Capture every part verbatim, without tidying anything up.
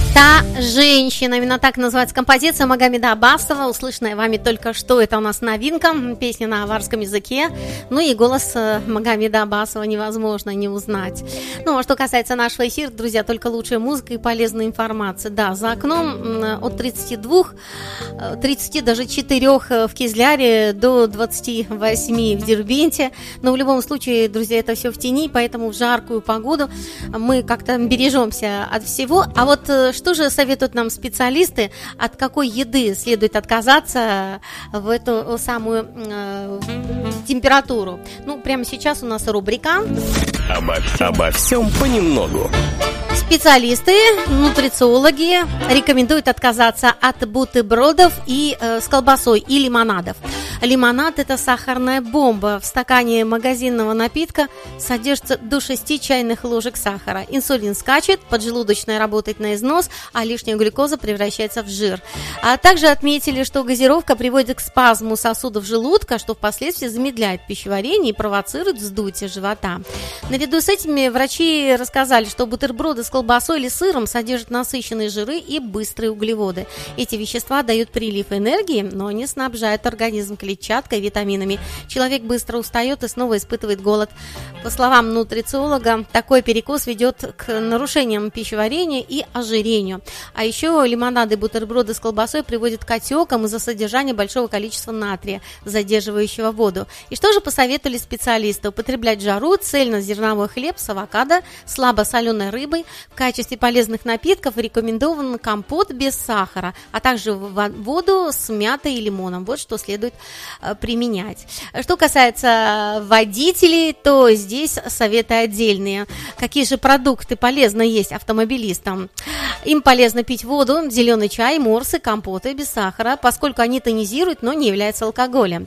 Та женщина, именно так называется композиция Магомеда Аббасова, услышанная вами только что, это у нас новинка, песня на аварском языке, ну и голос Магомеда Аббасова невозможно не узнать. Ну, а что касается нашего эфира, друзья, только лучшая музыка и полезная информация. Да, за окном от тридцати двух, тридцати, даже четырёх в Кизляре до двадцати восьми в Дербенте, но в любом случае, друзья, это все в тени, поэтому в жаркую погоду мы как-то бережемся от всего. А вот что же советуют нам специалисты, от какой еды следует отказаться в эту самую э, температуру? Ну, прямо сейчас у нас рубрика Обо, обо всем понемногу. Специалисты, нутрициологи рекомендуют отказаться от бутербродов и э, с колбасой и лимонадов. Лимонад – это сахарная бомба. В стакане магазинного напитка содержится до шести чайных ложек сахара. Инсулин скачет, поджелудочная работает на износ, а лишняя глюкоза превращается в жир. А также отметили, что газировка приводит к спазму сосудов желудка, что впоследствии замедляет пищеварение и провоцирует вздутие живота. Наряду с этими врачи рассказали, что бутерброды с колбасой или сыром содержат насыщенные жиры и быстрые углеводы. Эти вещества дают прилив энергии, но они снабжают организм клетчаткой, витаминами. Человек быстро устает и снова испытывает голод. По словам нутрициолога, такой перекус ведет к нарушениям пищеварения и ожирению. А еще лимонады и бутерброды с колбасой приводят к отекам из-за содержания большого количества натрия, задерживающего воду. И что же посоветовали специалисты? Употреблять в жару цельнозерновой хлеб с авокадо, слабосоленой рыбой. В качестве полезных напитков рекомендован компот без сахара, а также воду с мятой и лимоном. Вот что следует применять. Что касается водителей, то здесь советы отдельные. Какие же продукты полезно есть автомобилистам? Им полезно пить воду, зеленый чай, морсы, компоты без сахара, поскольку они тонизируют, но не являются алкоголем.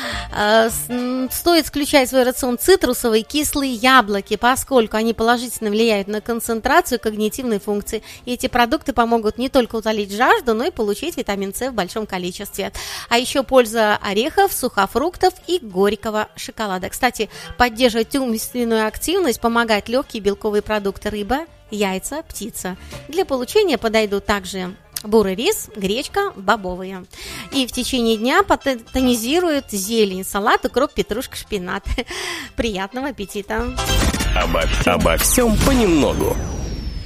Стоит исключать в свой рацион цитрусовые кислые яблоки, поскольку они положительно влияют на концентрацию и когнитивные функции. И эти продукты помогут не только утолить жажду, но и получить витамин С в большом количестве. А еще польза орехов, сухофруктов и горького шоколада. Кстати, поддерживать умственную активность помогают легкие белковые продукты: рыба, яйца, птица. Для получения подойдут также бурый рис, гречка, бобовые. И в течение дня тонизирует зелень, салат, укроп, петрушка, шпинат. Приятного аппетита! Обо, обо всем понемногу.